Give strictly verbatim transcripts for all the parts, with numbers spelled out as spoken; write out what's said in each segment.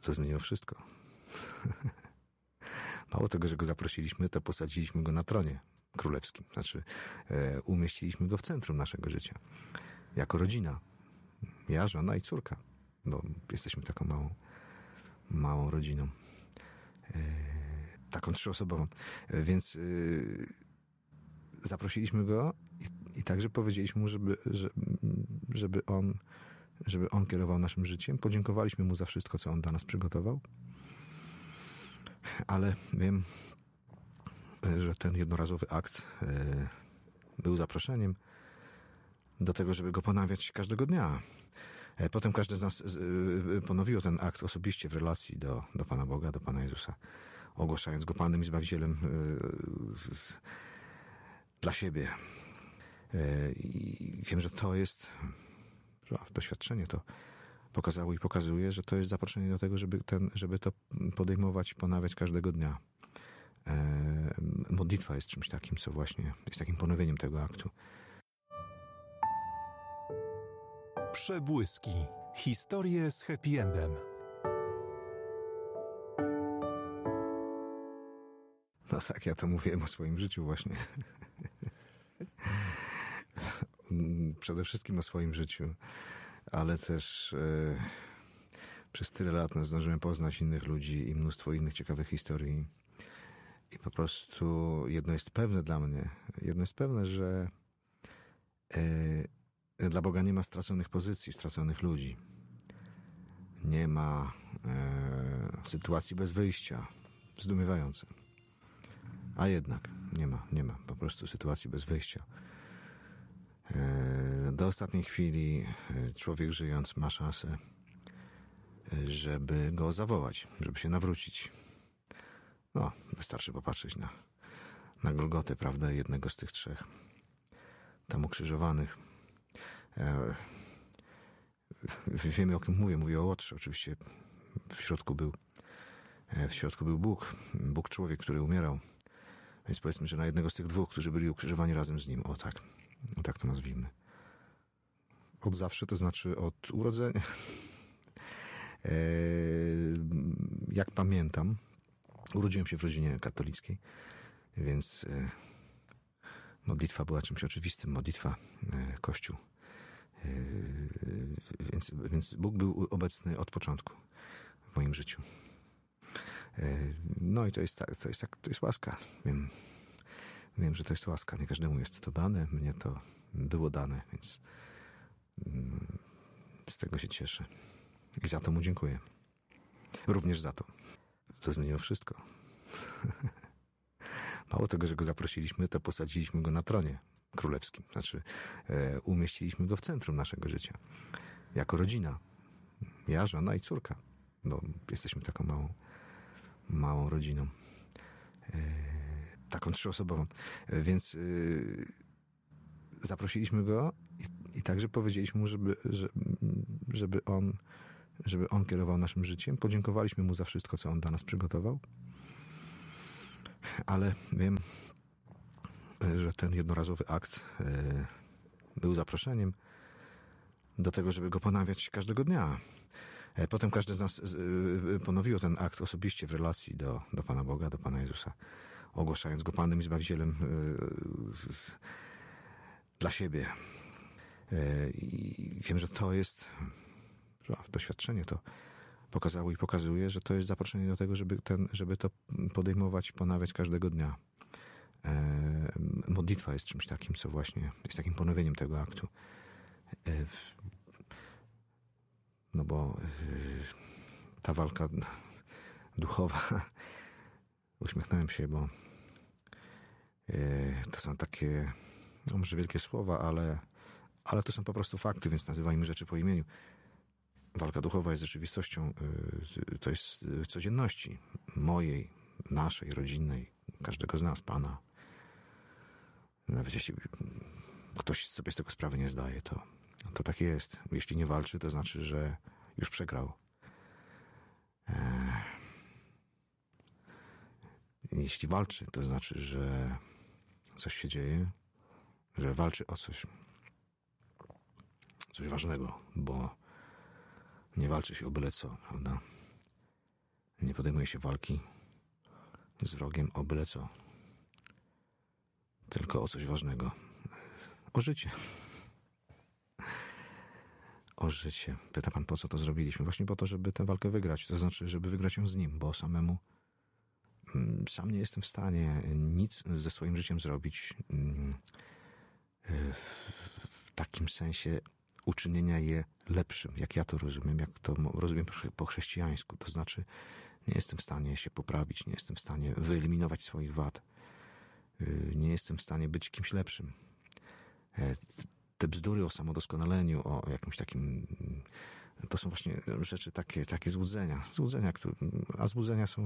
To zmieniło wszystko. Mało tego, że go zaprosiliśmy, to posadziliśmy go na tronie królewskim. Znaczy, e, umieściliśmy go w centrum naszego życia. Jako rodzina. Ja, żona i córka. Bo jesteśmy taką małą, małą rodziną. E, taką trzyosobową. E, więc e, zaprosiliśmy go i, i także powiedzieliśmy mu, żeby, że, żeby on żeby on kierował naszym życiem. Podziękowaliśmy mu za wszystko, co on dla nas przygotował. Ale wiem, że ten jednorazowy akt e, był zaproszeniem do tego, żeby go ponawiać każdego dnia. E, potem każdy z nas e, ponowiło ten akt osobiście w relacji do, do Pana Boga, do Pana Jezusa, ogłaszając go Panem i Zbawicielem e, z, z, dla siebie. E, I wiem, że to jest doświadczenie to pokazało i pokazuje, że to jest zaproszenie do tego, żeby, ten, żeby to podejmować, ponawiać każdego dnia. E, modlitwa jest czymś takim, co właśnie jest takim ponowieniem tego aktu. Przebłyski. Historie z happy endem. No tak, ja to mówiłem o swoim życiu właśnie. Przede wszystkim o swoim życiu, ale też e, przez tyle lat no, zdążyłem poznać innych ludzi i mnóstwo innych ciekawych historii. I po prostu jedno jest pewne dla mnie. Jedno jest pewne, że e, dla Boga nie ma straconych pozycji, straconych ludzi. Nie ma e, sytuacji bez wyjścia. Zdumiewające. A jednak nie ma, nie ma po prostu sytuacji bez wyjścia. Do ostatniej chwili człowiek żyjąc ma szansę, żeby go zawołać, żeby się nawrócić. No, wystarczy popatrzeć na, na Golgotę, prawda, jednego z tych trzech tam ukrzyżowanych. E, wiemy, o kim mówię, mówię o Łotrze. Oczywiście w środku był w środku był Bóg, Bóg człowiek, który umierał. Więc powiedzmy, że na jednego z tych dwóch, którzy byli ukrzyżowani razem z nim. O tak, o tak to nazwijmy. Od zawsze, to znaczy od urodzenia. E, jak pamiętam, urodziłem się w rodzinie katolickiej, więc e, modlitwa była czymś oczywistym. Modlitwa, e, Kościół. E, więc, więc Bóg był obecny od początku w moim życiu. No i to jest tak, to jest tak, to jest łaska. Wiem, wiem, że to jest łaska. Nie każdemu jest to dane. Mnie to było dane, więc z tego się cieszę. I za to mu dziękuję. Również za to. To zmieniło wszystko. Mało tego, że go zaprosiliśmy, to posadziliśmy go na tronie królewskim. Znaczy, e, umieściliśmy go w centrum naszego życia. Jako rodzina. Ja, żona i córka. Bo jesteśmy taką małą małą rodziną. E, taką trzyosobową. E, więc e, zaprosiliśmy go i, i także powiedzieliśmy mu, żeby, że, żeby on żeby on kierował naszym życiem. Podziękowaliśmy mu za wszystko, co on dla nas przygotował. Ale wiem, że ten jednorazowy akt e, był zaproszeniem do tego, żeby go ponawiać każdego dnia. Potem każdy z nas ponowiło ten akt osobiście w relacji do, do Pana Boga, do Pana Jezusa, ogłaszając go Panem i Zbawicielem z, z, dla siebie. I wiem, że to jest doświadczenie to pokazało i pokazuje, że to jest zaproszenie do tego, żeby, ten, żeby to podejmować, ponawiać każdego dnia. Modlitwa jest czymś takim, co właśnie jest takim ponowieniem tego aktu. No bo yy, ta walka duchowa, uśmiechnąłem się, bo yy, to są takie, no może wielkie słowa, ale, ale to są po prostu fakty, więc nazywajmy rzeczy po imieniu. Walka duchowa jest rzeczywistością, yy, to jest w codzienności mojej, naszej, rodzinnej, każdego z nas, Pana. Nawet jeśli ktoś sobie z tego sprawy nie zdaje, to To tak jest. Jeśli nie walczy, to znaczy, że już przegrał. Eee. Jeśli walczy, to znaczy, że coś się dzieje, że walczy o coś. Coś ważnego, bo nie walczy się o byle co, prawda? podejmuje się walki z wrogiem o byle co. Tylko o coś ważnego. O życie. O życie. Pyta pan, po co to zrobiliśmy? Właśnie po to, żeby tę walkę wygrać. To znaczy, żeby wygrać ją z nim, bo samemu sam nie jestem w stanie nic ze swoim życiem zrobić w takim sensie uczynienia je lepszym, jak ja to rozumiem, jak to rozumiem po chrześcijańsku. To znaczy, nie jestem w stanie się poprawić, nie jestem w stanie wyeliminować swoich wad. Nie jestem w stanie być kimś lepszym. Te bzdury o samodoskonaleniu, o jakimś takim... To są właśnie rzeczy takie, takie złudzenia. Złudzenia, które, a złudzenia są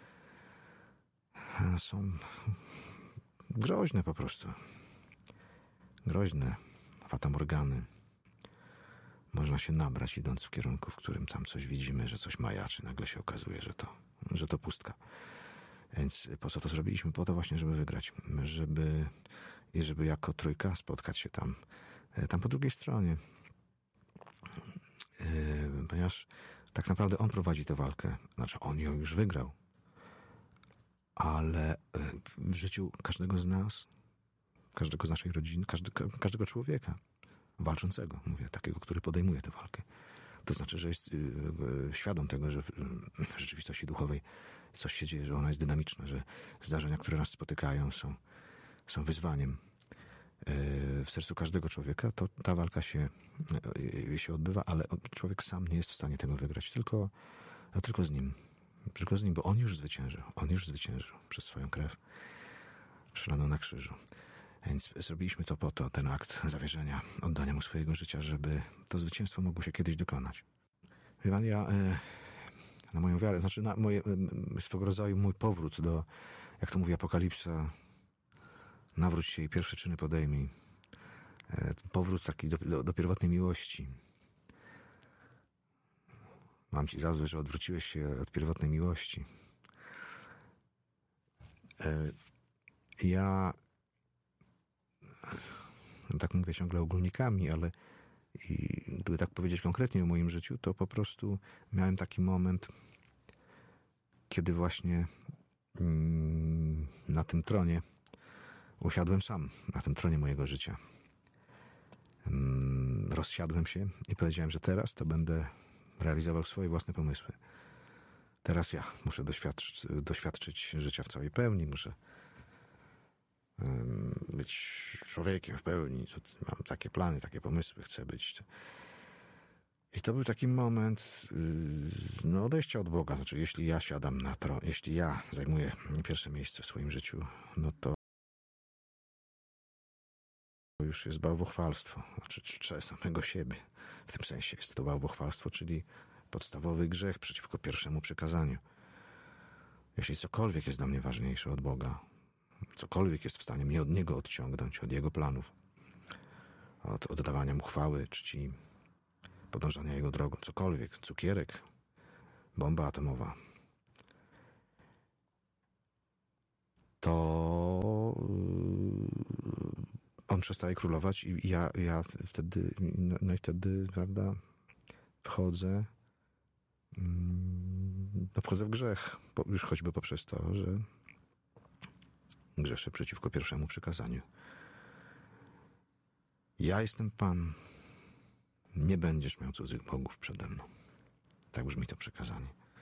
są groźne po prostu. Groźne. Fatamorgany. Można się nabrać, idąc w kierunku, w którym tam coś widzimy, że coś majaczy. Nagle się okazuje, że to, że to pustka. Więc po co to zrobiliśmy? Po to właśnie, żeby wygrać. Żeby, i żeby jako trójka spotkać się tam, tam po drugiej stronie. Yy, ponieważ tak naprawdę on prowadzi tę walkę. Znaczy, on ją już wygrał. Ale w życiu każdego z nas, każdego z naszej rodziny, każdy, każdego człowieka walczącego, mówię, takiego, który podejmuje tę walkę. To znaczy, że jest świadom tego, że w rzeczywistości duchowej coś się dzieje, że ona jest dynamiczna, że zdarzenia, które nas spotykają, są, są wyzwaniem. W sercu każdego człowieka to ta walka się, się odbywa, ale człowiek sam nie jest w stanie tego wygrać, tylko, tylko z nim. Tylko z nim, bo on już zwyciężył. On już zwyciężył przez swoją krew przelaną na krzyżu. Więc zrobiliśmy to po to, ten akt zawierzenia, oddania mu swojego życia, żeby to zwycięstwo mogło się kiedyś dokonać. Wie pan, ja na moją wiarę, znaczy na moje, swego rodzaju mój powrót do, jak to mówi Apokalipsa, nawróć się i pierwsze czyny podejmij. Powrót taki do, do, do pierwotnej miłości. Mam ci za złe, że odwróciłeś się od pierwotnej miłości. Ja tak mówię ciągle ogólnikami, ale i gdyby tak powiedzieć konkretnie o moim życiu, to po prostu miałem taki moment, kiedy właśnie mm, na tym tronie usiadłem sam, na tym tronie mojego życia. Mm, rozsiadłem się i powiedziałem, że teraz to będę realizował swoje własne pomysły. Teraz ja muszę doświadczyć, doświadczyć życia w całej pełni, muszę um, być człowiekiem w pełni. Mam takie plany, takie pomysły, chcę być. I to był taki moment yy, no, odejścia od Boga. Znaczy, jeśli ja siadam na tron, jeśli ja zajmuję pierwsze miejsce w swoim życiu, no to już jest bałwochwalstwo. Znaczy, czczę samego siebie. W tym sensie jest to bałwochwalstwo, czyli podstawowy grzech przeciwko pierwszemu przykazaniu. Jeśli cokolwiek jest dla mnie ważniejsze od Boga, cokolwiek jest w stanie mnie od Niego odciągnąć, od Jego planów, od oddawania Mu chwały, czci, podążania Jego drogą, cokolwiek, cukierek, bomba atomowa, to on przestaje królować i ja, ja wtedy, no, no i wtedy, prawda, wchodzę, no wchodzę w grzech, już choćby poprzez to, że grzeszę przeciwko pierwszemu przykazaniu. Ja jestem Pan, nie będziesz miał cudzych bogów przede mną. Tak brzmi to przykazanie.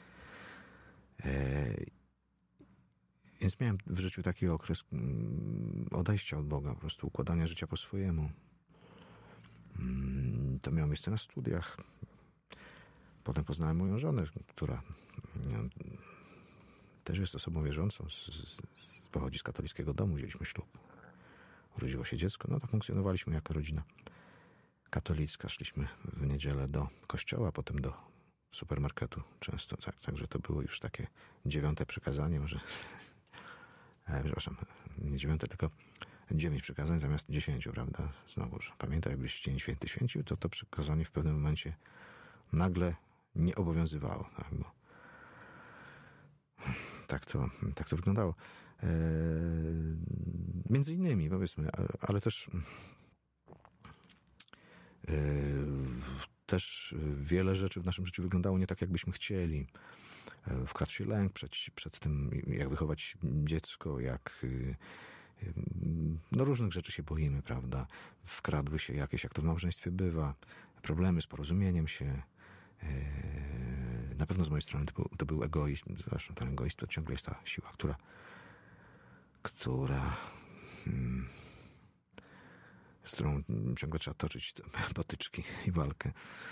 Eee, więc miałem w życiu taki okres odejścia od Boga, po prostu układania życia po swojemu. To miało miejsce na studiach. Potem poznałem moją żonę, która no, też jest osobą wierzącą, z, z, pochodzi z katolickiego domu, wzięliśmy ślub. Urodziło się dziecko, no to funkcjonowaliśmy jako rodzina katolicka. Szliśmy w niedzielę do kościoła, potem do supermarketu często, tak, także to było już takie dziewiąte przykazanie, może, e, przepraszam, nie dziewiąte, tylko dziewięć przykazań zamiast dziesięciu, prawda? Znowuż, pamiętaj, jakbyś Dzień Święty święcił, to to przykazanie w pewnym momencie nagle nie obowiązywało, tak, bo tak to, tak to wyglądało. E, między innymi, powiedzmy, ale też e, też wiele rzeczy w naszym życiu wyglądało nie tak, jakbyśmy chcieli. Wkradł się lęk przed, przed tym, jak wychować dziecko, jak no różnych rzeczy się boimy, prawda? Wkradły się jakieś, jak to w małżeństwie bywa, problemy z porozumieniem się. Na pewno z mojej strony to był, to był egoizm. Zresztą ten egoizm to ciągle jest ta siła, która która hmm, z którą ciągle trzeba toczyć potyczki i walkę.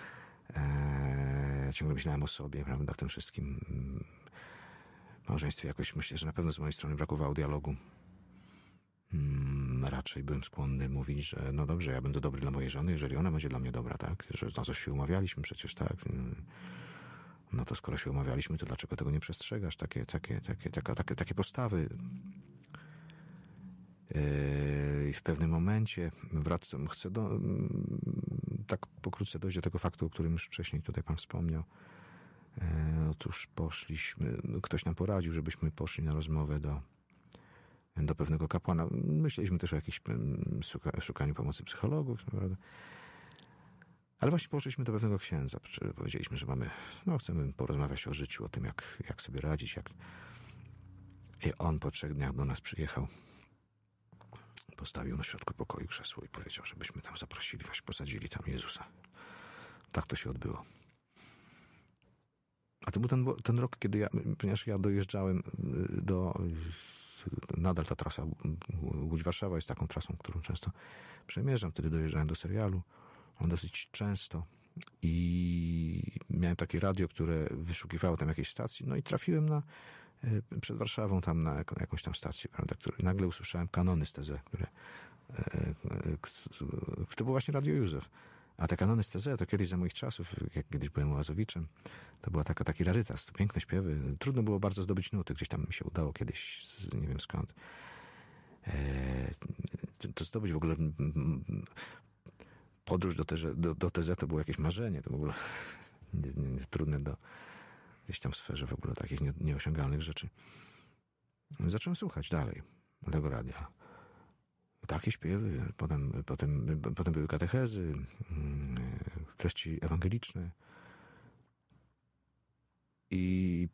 Eee, ciągle myślałem o sobie, prawda, w tym wszystkim w małżeństwie jakoś myślę, że na pewno z mojej strony brakowało dialogu. Hmm, raczej byłem skłonny mówić, że no dobrze, ja będę dobry dla mojej żony, jeżeli ona będzie dla mnie dobra, tak? Że na coś się umawialiśmy przecież, tak? No to skoro się umawialiśmy, to dlaczego tego nie przestrzegasz? Takie, takie, takie, taka, takie, takie postawy. I w pewnym momencie wracam, chcę do, tak pokrótce dojść do tego faktu, o którym już wcześniej tutaj pan wspomniał. Otóż poszliśmy, ktoś nam poradził, żebyśmy poszli na rozmowę do, do pewnego kapłana. Myśleliśmy też o jakimś szukaniu pomocy psychologów, naprawdę. Ale właśnie poszliśmy do pewnego księdza. Powiedzieliśmy, że mamy, no chcemy porozmawiać o życiu, o tym, jak, jak sobie radzić. Jak... I on po trzech dniach do nas przyjechał. Postawił na środku pokoju krzesło i powiedział, żebyśmy tam zaprosili, właśnie posadzili tam Jezusa. Tak to się odbyło. A to był ten, ten rok, kiedy ja, ponieważ ja dojeżdżałem do, nadal ta trasa Łódź-Warszawa jest taką trasą, którą często przemierzam. Wtedy dojeżdżałem do serialu, on dosyć często i miałem takie radio, które wyszukiwało tam jakiejś stacji, no i trafiłem na przed Warszawą tam na jakąś tam stację, prawda, który nagle usłyszałem kanony z T Z, które to było właśnie Radio Józef. A te kanony z T Z to kiedyś za moich czasów, jak kiedyś byłem Łazowiczem, to była taka, taki rarytas, to piękne śpiewy. Trudno było bardzo zdobyć nuty, gdzieś tam mi się udało kiedyś, nie wiem skąd. To zdobyć w ogóle podróż do, te, do, do T Z to było jakieś marzenie, to w ogóle nie, nie, nie, trudne do gdzieś tam w sferze w ogóle takich nie, nieosiągalnych rzeczy. Zacząłem słuchać dalej tego radia. Takie śpiewy, potem, potem, potem były katechezy, treści ewangeliczne. I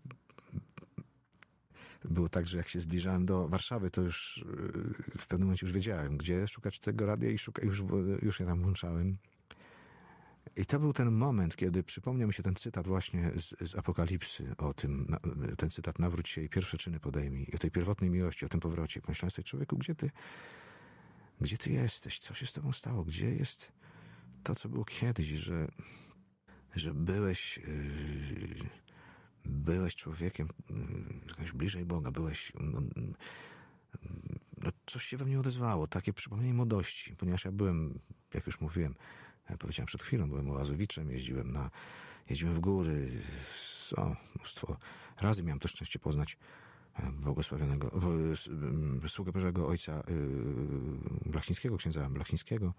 było tak, że jak się zbliżałem do Warszawy, to już w pewnym momencie już wiedziałem, gdzie szukać tego radia i szuka, już, już je tam włączałem. I to był ten moment, kiedy przypomniał mi się ten cytat właśnie z, z Apokalipsy, o tym, ten cytat nawróć się i pierwsze czyny podejmij, o tej pierwotnej miłości, o tym powrocie. Pomyślałem sobie, człowieku, gdzie ty, gdzie ty jesteś? Co się z tobą stało? Gdzie jest to, co było kiedyś, że, że byłeś, yy, byłeś człowiekiem jakoś bliżej Boga, byłeś, no, no, coś się we mnie odezwało, takie przypomnienie młodości, ponieważ ja byłem, jak już mówiłem, ja powiedziałem przed chwilą, byłem Łazowiczem, jeździłem na, jeździłem w góry, o, mnóstwo razy miałem to szczęście poznać błogosławionego, sługę Bożego Ojca Blachnickiego, księdza Blachnickiego.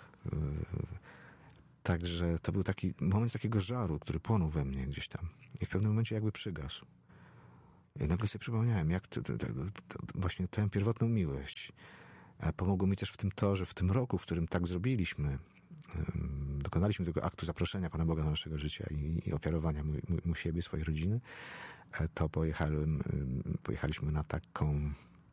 Także to był taki moment takiego żaru, który płonął we mnie gdzieś tam i w pewnym momencie jakby przygasł. I nagle sobie przypomniałem, jak to, to, to, to właśnie tę pierwotną miłość. A pomogło mi też w tym to, że w tym roku, w którym tak zrobiliśmy, dokonaliśmy tego aktu zaproszenia Pana Boga do naszego życia i, i ofiarowania mu, mu siebie, swojej rodziny, to pojechałem, pojechaliśmy na taką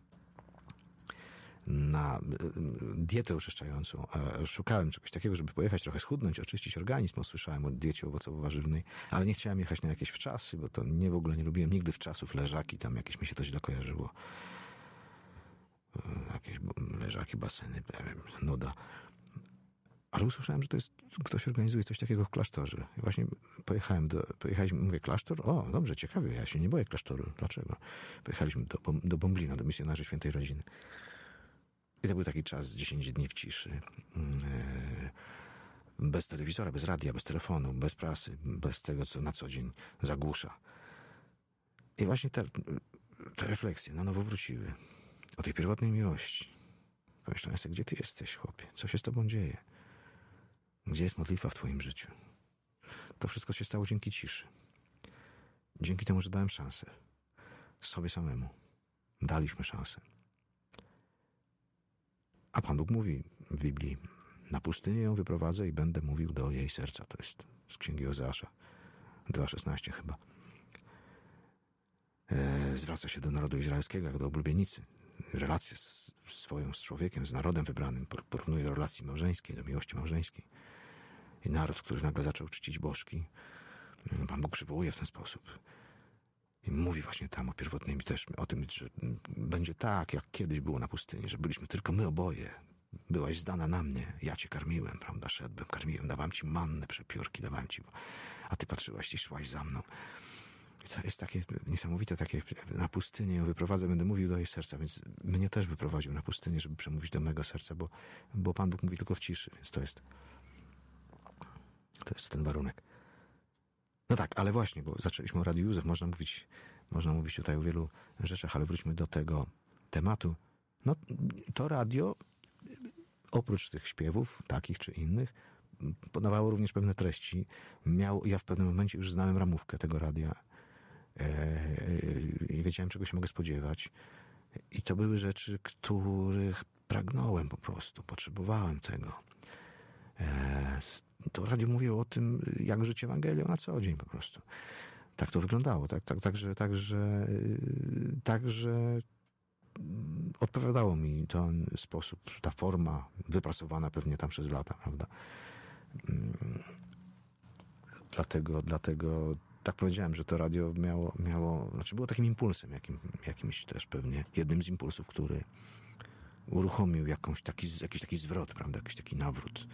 na dietę oczyszczającą. Szukałem czegoś takiego, żeby pojechać trochę schudnąć, oczyścić organizm. Słyszałem o diecie owocowo-warzywnej, ale nie chciałem jechać na jakieś wczasy, bo to nie w ogóle nie lubiłem nigdy wczasów, leżaki, tam jakieś mi się to źle kojarzyło. Jakieś leżaki, baseny, nuda. Ale usłyszałem, że to jest, ktoś organizuje coś takiego w klasztorze. I właśnie pojechałem do, pojechaliśmy, mówię, klasztor? O, dobrze, ciekawie, ja się nie boję klasztoru. Dlaczego? Pojechaliśmy do, do Bąblina, do misjonarzy Świętej Rodziny. I to był taki czas, dziesięć dni w ciszy. Bez telewizora, bez radia, bez telefonu, bez prasy, bez tego, co na co dzień zagłusza. I właśnie te, te refleksje na nowo wróciły. O tej pierwotnej miłości. Pomyślałem sobie, gdzie ty jesteś, chłopie? Co się z tobą dzieje? Gdzie jest modlitwa w twoim życiu? To wszystko się stało dzięki ciszy. Dzięki temu, że dałem szansę. Sobie samemu. Daliśmy szansę. A Pan Bóg mówi w Biblii, na pustynię ją wyprowadzę i będę mówił do jej serca. To jest z Księgi Ozeasza dwa szesnaście chyba. zwraca się do narodu izraelskiego jak do oblubienicy. Relację z, swoją z człowiekiem, z narodem wybranym porównuje do relacji małżeńskiej, do miłości małżeńskiej. I naród, który nagle zaczął czcić bożki, Pan Bóg przywołuje w ten sposób. I mówi właśnie tam o pierwotnym też o tym, że będzie tak, jak kiedyś było na pustyni, że byliśmy tylko my oboje. Byłaś zdana na mnie, ja cię karmiłem, prawda, szedłem, karmiłem, dawałem ci mannę, przepiórki, dawałem ci, a ty patrzyłaś i szłaś za mną. I to jest takie niesamowite, takie na pustynię ją wyprowadzę, będę mówił do jej serca, więc mnie też wyprowadził na pustynię, żeby przemówić do mego serca, bo, bo Pan Bóg mówi tylko w ciszy, więc to jest to jest ten warunek. No tak, ale właśnie, bo zaczęliśmy o Radiu Józef, można mówić, można mówić tutaj o wielu rzeczach, ale wróćmy do tego tematu. No, to radio, oprócz tych śpiewów, takich czy innych, podawało również pewne treści. Miał, ja w pewnym momencie już znałem ramówkę tego radia i wiedziałem, czego się mogę spodziewać. I to były rzeczy, których pragnąłem po prostu, potrzebowałem tego. To radio mówiło o tym, jak żyć Ewangelią na co dzień po prostu. Tak to wyglądało. Tak, tak, także, także, także odpowiadało mi ten sposób, ta forma wypracowana pewnie tam przez lata, prawda? Dlatego, dlatego tak powiedziałem, że to radio miało, miało znaczy było takim impulsem, jakim, jakimś też pewnie, jednym z impulsów, który uruchomił jakąś taki, jakiś taki zwrot, prawda? Jakiś taki nawrót.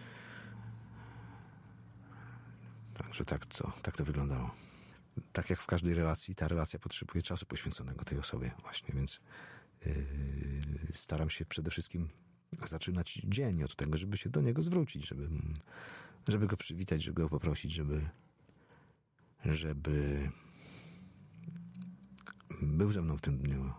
Także tak to, tak to wyglądało. Tak jak w każdej relacji, ta relacja potrzebuje czasu poświęconego tej osobie właśnie, więc yy, staram się przede wszystkim zaczynać dzień od tego, żeby się do niego zwrócić, żeby, żeby go przywitać, żeby go poprosić, żeby żeby był ze mną w tym dniu.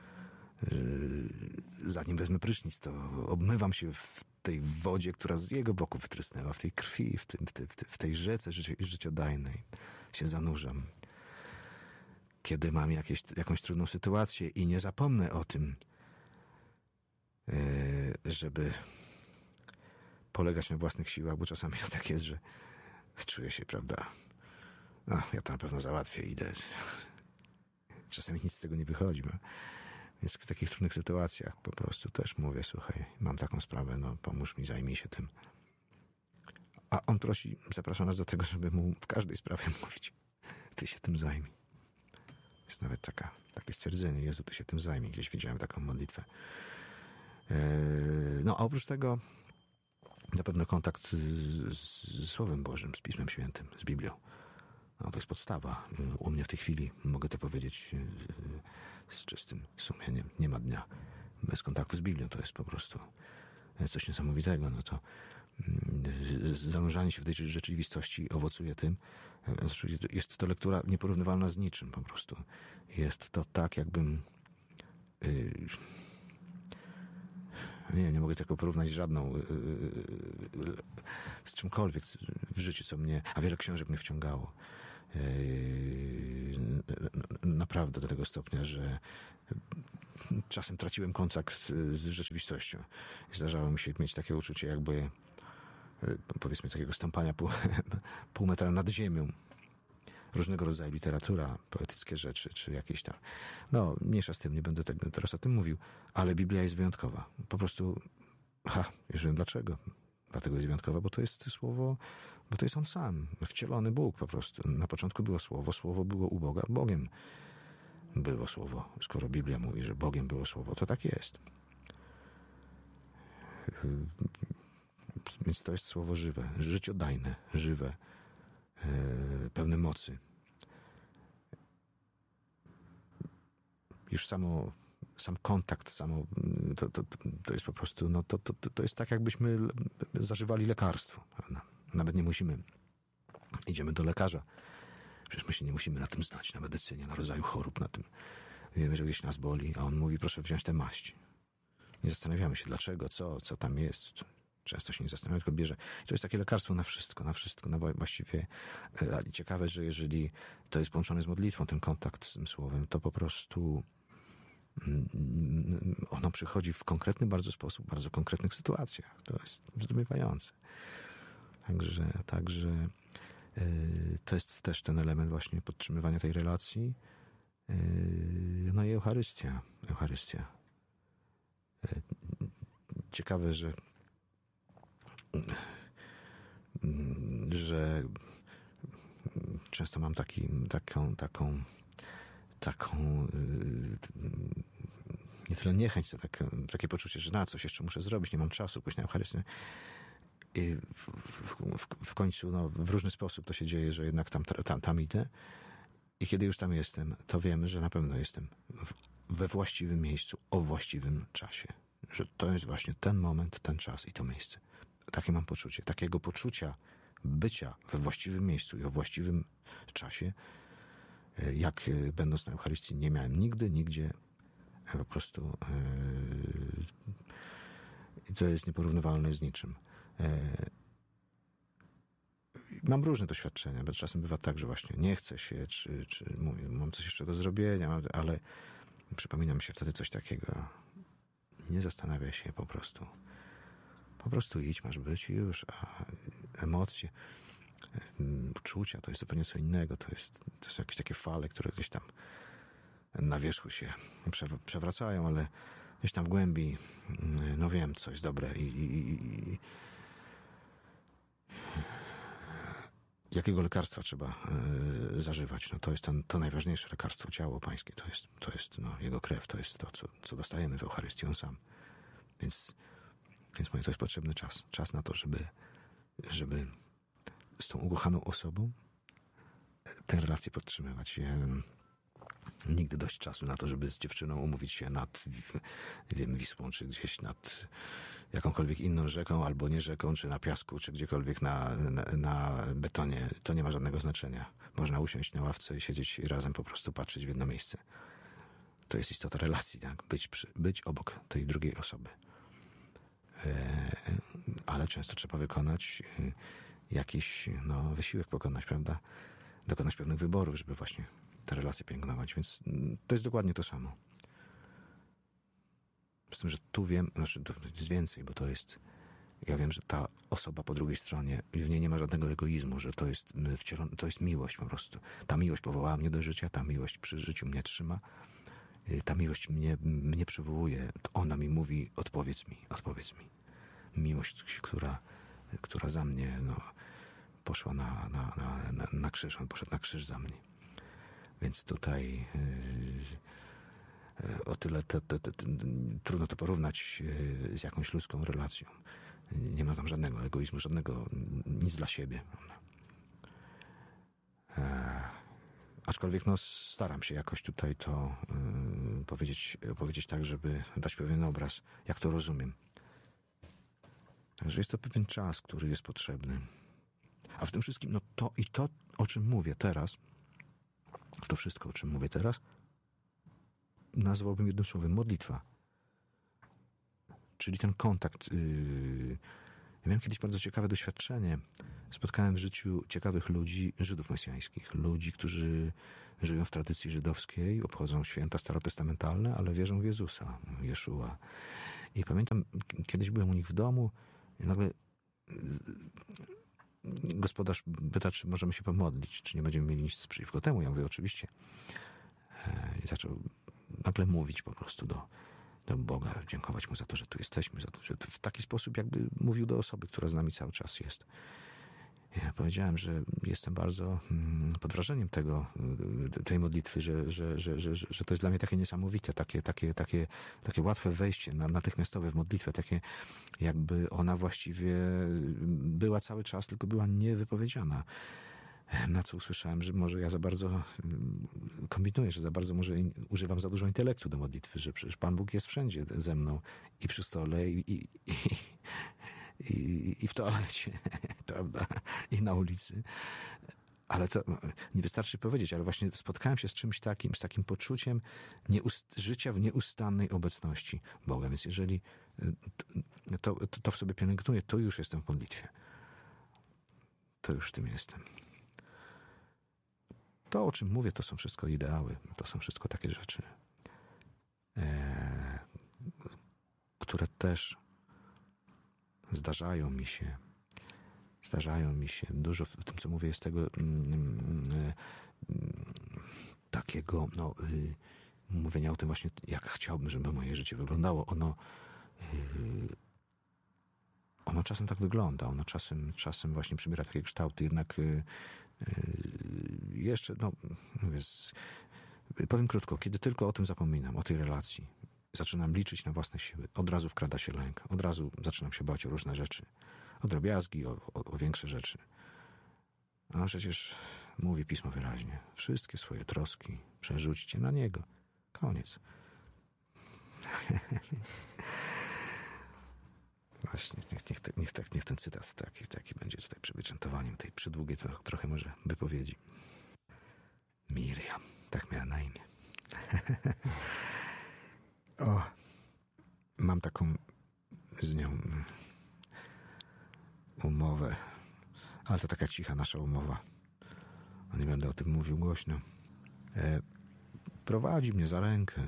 Zanim wezmę prysznic, to obmywam się w tej wodzie, która z jego boku wytrysnęła, w tej krwi, w, tym, w, tej, w tej rzece życi, życiodajnej się zanurzam. Kiedy mam jakieś, jakąś trudną sytuację i nie zapomnę o tym, żeby polegać na własnych siłach, bo czasami to tak jest, że czuję się, prawda, no, ja to na pewno załatwię, idę. Czasami nic z tego nie wychodzi, bo więc w takich trudnych sytuacjach po prostu też mówię, słuchaj, mam taką sprawę, no pomóż mi, zajmij się tym. A on prosi, zaprasza nas do tego, żeby mu w każdej sprawie mówić, ty się tym zajmij. Jest nawet taka, takie stwierdzenie, Jezu, ty się tym zajmij. Gdzieś widziałem taką modlitwę. No a oprócz tego na pewno kontakt z, z Słowem Bożym, z Pismem Świętym, z Biblią. No, to jest podstawa. U mnie w tej chwili, mogę to powiedzieć z czystym sumieniem, nie ma dnia bez kontaktu z Biblią. To jest po prostu coś niesamowitego. No to zanurzanie się w tej rzeczywistości owocuje tym. Jest to lektura nieporównywalna z niczym po prostu. Jest to tak, jakbym yy, nie, nie mogę tego porównać z żadną yy, z czymkolwiek w życiu, co mnie, a wiele książek mnie wciągało. Yy, naprawdę do tego stopnia, że czasem traciłem kontakt z rzeczywistością. Zdarzało mi się mieć takie uczucie, jakby powiedzmy takiego stąpania pół, pół metra nad ziemią. Różnego rodzaju literatura, poetyckie rzeczy, czy jakieś tam. No, mniejsza z tym, nie będę tego teraz o tym mówił, ale Biblia jest wyjątkowa. Po prostu, ha, już wiem dlaczego. Dlatego jest wyjątkowa, bo to jest słowo, bo to jest on sam, wcielony Bóg po prostu. Na początku było słowo, słowo było u Boga, Bogiem było słowo. Skoro Biblia mówi, że Bogiem było słowo, to tak jest. Więc to jest słowo żywe, życiodajne, żywe, pełne mocy. Już samo, sam kontakt, samo, to, to, to jest po prostu, no to, to, to jest tak, jakbyśmy zażywali lekarstwo. Prawda? Nawet nie musimy, idziemy do lekarza. Przecież my się nie musimy na tym znać, na medycynie, na rodzaju chorób, na tym. Wiemy, że gdzieś nas boli, a on mówi, proszę wziąć tę maść. Nie zastanawiamy się, dlaczego, co, co tam jest. Często się nie zastanawiamy, tylko bierze. To jest takie lekarstwo na wszystko, na wszystko, na właściwie. Ale ciekawe, że jeżeli to jest połączone z modlitwą, ten kontakt z tym słowem, to po prostu ono przychodzi w konkretny bardzo sposób, w bardzo konkretnych sytuacjach. To jest zdumiewające. Także, także yy, to jest też ten element właśnie podtrzymywania tej relacji No i Eucharystia. Eucharystia. Ciekawe, że że często mam taki, taką, taką, taką nie tyle niechęć, to takie, takie poczucie, że na coś jeszcze muszę zrobić, nie mam czasu pójść na Eucharystię. I w, w, w końcu no, w różny sposób to się dzieje, że jednak tam, tam, tam idę i kiedy już tam jestem, to wiemy, że na pewno jestem w, we właściwym miejscu, o właściwym czasie. Że to jest właśnie ten moment, ten czas i to miejsce. Takie mam poczucie. Takiego poczucia bycia we właściwym miejscu i o właściwym czasie, jak będąc na Eucharystii, nie miałem nigdy, nigdzie. Po prostu yy, to jest nieporównywalne z niczym. Yy, mam różne doświadczenia, bo czasem bywa tak, że właśnie nie chcę się, czy, czy mówię, mam coś jeszcze do zrobienia, ale przypomina mi się wtedy coś takiego. Nie zastanawiaj się po prostu. Po prostu idź, masz być i już, a emocje, uczucia to jest zupełnie co innego. To jest, to są jakieś takie fale, które gdzieś tam na wierzchu się przewracają, ale gdzieś tam w głębi, no wiem, co jest dobre i, i, i jakiego lekarstwa trzeba y, zażywać. No to jest ten, to najważniejsze lekarstwo, ciało pańskie. To jest, to jest no, jego krew, to jest to, co, co dostajemy w Eucharystii, on sam. Więc, więc mówię, to jest potrzebny czas. Czas na to, żeby, żeby z tą ukochaną osobą tę relację podtrzymywać. Ja, nigdy dość czasu na to, żeby z dziewczyną umówić się nad, wiem, Wisłą, czy gdzieś nad jakąkolwiek inną rzeką, albo nie rzeką, czy na piasku, czy gdziekolwiek na, na, na betonie. To nie ma żadnego znaczenia. Można usiąść na ławce i siedzieć i razem po prostu patrzeć w jedno miejsce. To jest istota relacji, tak? Być, przy, być obok tej drugiej osoby. E, ale często trzeba wykonać jakiś no, wysiłek pokonać, prawda? Dokonać pewnych wyborów, żeby właśnie te relacje pielęgnować, więc to jest dokładnie to samo. Z tym, że tu wiem, znaczy to jest więcej, bo to jest, ja wiem, że ta osoba po drugiej stronie, w niej nie ma żadnego egoizmu, że to jest wcielone, to jest miłość po prostu. Ta miłość powołała mnie do życia, ta miłość przy życiu mnie trzyma, ta miłość mnie, mnie przywołuje, to ona mi mówi, odpowiedz mi, odpowiedz mi. Miłość, która, która za mnie, no, poszła na, na, na, na, na krzyż, on poszedł na krzyż za mnie. Więc tutaj yy, o tyle te, te, te, te, trudno to porównać yy, z jakąś ludzką relacją. Nie ma tam żadnego egoizmu, żadnego, nic dla siebie. Yy, aczkolwiek no, staram się jakoś tutaj to yy, powiedzieć, opowiedzieć tak, żeby dać pewien obraz, jak to rozumiem. Także jest to pewien czas, który jest potrzebny. A w tym wszystkim, no to i to, o czym mówię teraz, to wszystko, o czym mówię teraz, nazwałbym jednym słowem modlitwa. Czyli ten kontakt. Yy... Ja miałem kiedyś bardzo ciekawe doświadczenie. Spotkałem w życiu ciekawych ludzi, Żydów mesjańskich. Ludzi, którzy żyją w tradycji żydowskiej, obchodzą święta starotestamentalne, ale wierzą w Jezusa, w Jeszua. I pamiętam, kiedyś byłem u nich w domu i nagle gospodarz pyta, czy możemy się pomodlić, czy nie będziemy mieli nic przeciwko temu. Ja mówię, oczywiście. I zaczął nagle mówić po prostu do, do Boga, dziękować Mu za to, że tu jesteśmy, za to, że w taki sposób jakby mówił do osoby, która z nami cały czas jest. Ja powiedziałem, że jestem bardzo pod wrażeniem tego, tej modlitwy, że, że, że, że, że to jest dla mnie takie niesamowite, takie, takie, takie, takie łatwe wejście, natychmiastowe w modlitwę, takie jakby ona właściwie była cały czas, tylko była niewypowiedziana. Na co usłyszałem, że może ja za bardzo kombinuję, że za bardzo może używam za dużo intelektu do modlitwy, że przecież Pan Bóg jest wszędzie ze mną i przy stole i, i, i, i, i w toalecie, prawda, i na ulicy. Ale to nie wystarczy powiedzieć, ale właśnie spotkałem się z czymś takim, z takim poczuciem nieust- życia w nieustannej obecności Boga. Więc jeżeli to, to, to w sobie pielęgnuję, to już jestem w modlitwie. To już tym jestem. To, o czym mówię, to są wszystko ideały. To są wszystko takie rzeczy, e, które też zdarzają mi się. Zdarzają mi się. Dużo w tym, co mówię, jest tego mm, mm, takie takiego, no, yy, mówienia o tym właśnie, jak chciałbym, żeby moje życie wyglądało. Ono, yy, ono czasem tak wygląda, ono czasem, czasem właśnie przybiera takie kształty, jednak yy, yy, jeszcze, no, mówię, z, powiem krótko, kiedy tylko o tym zapominam, o tej relacji, zaczynam liczyć na własne siły, od razu wkrada się lęk, od razu zaczynam się bać o różne rzeczy, o drobiazgi, o, o, o większe rzeczy. A przecież mówi Pismo wyraźnie, wszystkie swoje troski przerzućcie na Niego. Koniec. Więc właśnie, niech, niech, niech, niech, niech ten cytat taki, taki będzie tutaj przybyczętowaniem tej przydługiej to, trochę może wypowiedzi. Miriam, tak miała na imię. O, mam taką z nią umowę, ale to taka cicha nasza umowa. Nie będę o tym mówił głośno. E, prowadzi mnie za rękę.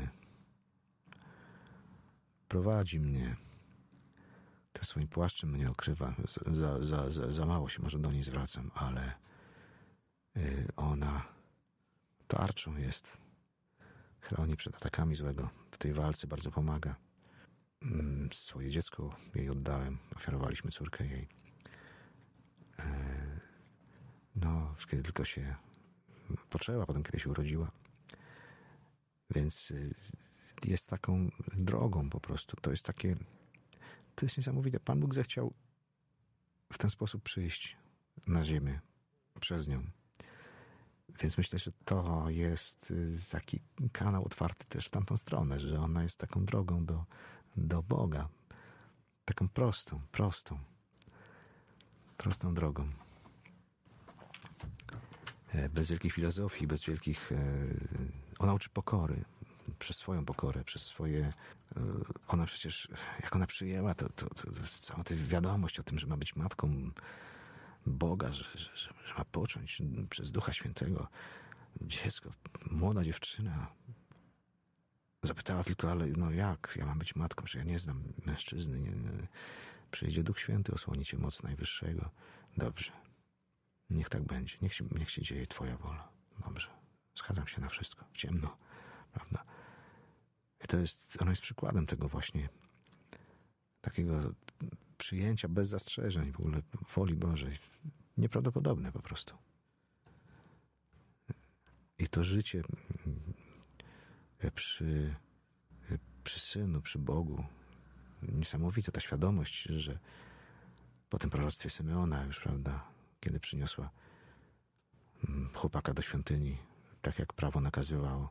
Prowadzi mnie. Tym swoim płaszczem mnie okrywa. Za, za, za, za mało się może do niej zwracam, ale y, ona tarczą jest. Chroni przed atakami złego. W tej walce bardzo pomaga. Mm, swoje dziecko jej oddałem. Ofiarowaliśmy córkę jej. E, no, kiedy tylko się poczęła, potem kiedy się urodziła. Więc y, jest taką drogą po prostu. To jest takie, to jest niesamowite. Pan Bóg zechciał w ten sposób przyjść na ziemię przez nią. Więc myślę, że to jest taki kanał otwarty też w tamtą stronę, że ona jest taką drogą do, do Boga. Taką prostą, prostą, prostą drogą. Bez wielkiej filozofii, bez wielkich... Ona uczy pokory. Przez swoją pokorę, przez swoje... Ona przecież, jak ona przyjęła to, to, to, to całą tę wiadomość o tym, że ma być matką Boga, że, że, że, że ma począć przez Ducha Świętego dziecko, młoda dziewczyna. Zapytała tylko, ale no jak? Ja mam być matką, że ja nie znam mężczyzny. Nie, nie. Przyjdzie Duch Święty, osłoni cię moc Najwyższego. Dobrze. Niech tak będzie. Niech się, niech się dzieje Twoja wola. Dobrze. Zgadzam się na wszystko. W ciemno. Prawda? I to jest, ono jest przykładem tego właśnie takiego przyjęcia bez zastrzeżeń, w ogóle woli Bożej. Nieprawdopodobne po prostu. I to życie przy, przy Synu, przy Bogu. Niesamowite ta świadomość, że po tym proroctwie Symeona już, prawda, kiedy przyniosła chłopaka do świątyni, tak jak prawo nakazywało.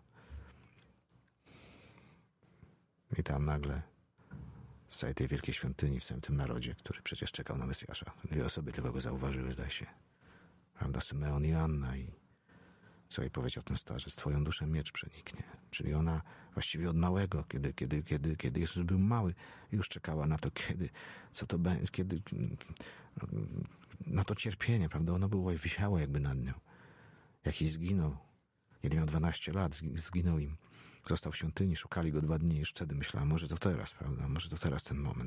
I tam nagle w całej tej wielkiej świątyni, w całym tym narodzie, który przecież czekał na Mesjasza. Dwie osoby tylko go zauważyły, zdaje się. Prawda, Symeon i Anna. I co jej powiedział ten starzec? Twoją duszę miecz przeniknie. Czyli ona właściwie od małego, kiedy, kiedy, kiedy, kiedy Jezus był mały, już czekała na to, kiedy, co to będzie, kiedy, na to cierpienie, prawda? Ono było i wisiało jakby nad nią. Jak jej zginął, kiedy miał dwanaście lat, zginął im. Został w świątyni, szukali go dwa dni, już wtedy myślała, może to teraz, prawda? Może to teraz ten moment.